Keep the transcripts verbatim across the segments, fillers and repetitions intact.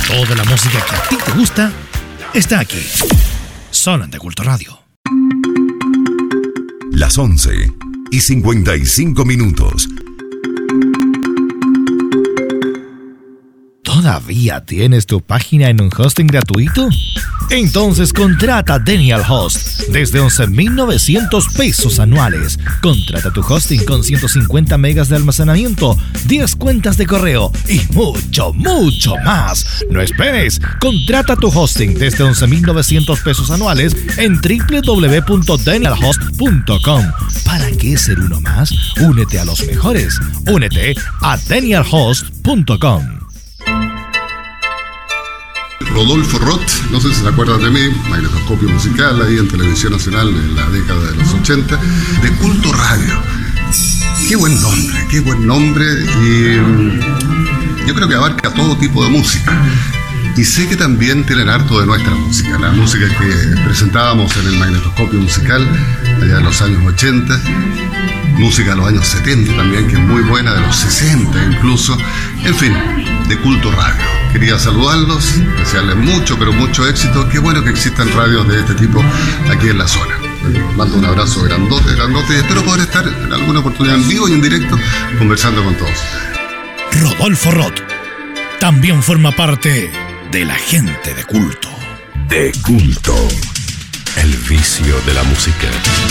Toda la música que a ti te gusta está aquí. Solo en De Culto Radio. Las once y cincuenta y cinco minutos. ¿Todavía tienes tu página en un hosting gratuito? Entonces contrata Denial Host desde once mil novecientos pesos anuales. Contrata tu hosting con ciento cincuenta megas de almacenamiento, diez cuentas de correo y mucho, mucho más. No esperes. Contrata tu hosting desde once mil novecientos pesos anuales en doble u doble u doble u punto denial host punto com. ¿Para qué ser uno más? Únete a los mejores. Únete a denial host punto com. Rodolfo Roth, no sé si se acuerdan de mí, magnetoscopio musical ahí en Televisión Nacional en la década de los ochenta, De Culto Radio. Qué buen nombre, qué buen nombre, y yo creo que abarca todo tipo de música. Y sé que también tienen harto de nuestra música, la música que presentábamos en el magnetoscopio musical allá en los años ochenta, música de los años setenta también, que es muy buena, de los sesenta incluso, en fin, De Culto Radio. Quería saludarlos, desearles mucho, pero mucho éxito. Qué bueno que existan radios de este tipo aquí en la zona. Mando un abrazo grandote, grandote, y espero poder estar en alguna oportunidad en vivo y en directo conversando con todos ustedes. Rodolfo Roth también forma parte de la gente de culto. De Culto, el vicio de la música.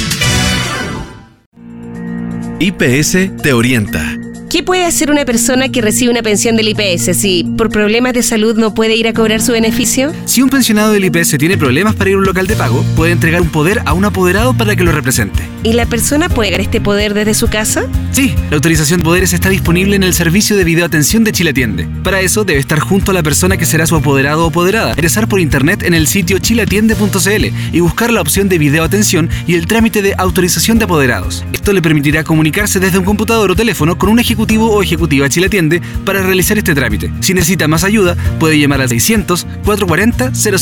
I P S te orienta. ¿Qué puede hacer una persona que recibe una pensión del I P S si por problemas de salud no puede ir a cobrar su beneficio? Si un pensionado del I P S tiene problemas para ir a un local de pago, puede entregar un poder a un apoderado para que lo represente. ¿Y la persona puede ganar este poder desde su casa? Sí, la autorización de poderes está disponible en el servicio de videoatención de Chile Atiende. Para eso debe estar junto a la persona que será su apoderado o apoderada, ingresar por internet en el sitio chile atiende punto c l y buscar la opción de videoatención y el trámite de autorización de apoderados. Esto le permitirá comunicarse desde un computador o teléfono con un ejecutivo o ejecutiva Chile Atiende para realizar este trámite. Si necesita más ayuda, puede llamar al seiscientos, cuatrocientos cuarenta, cero